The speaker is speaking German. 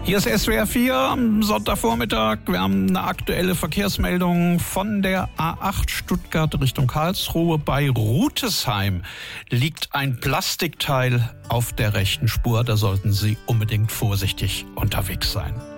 Hier ist SWR 4 am Sonntagvormittag. Wir haben eine aktuelle Verkehrsmeldung von der A8 Stuttgart Richtung Karlsruhe. Bei Rutesheim liegt ein Plastikteil auf der rechten Spur. Da sollten Sie unbedingt vorsichtig unterwegs sein.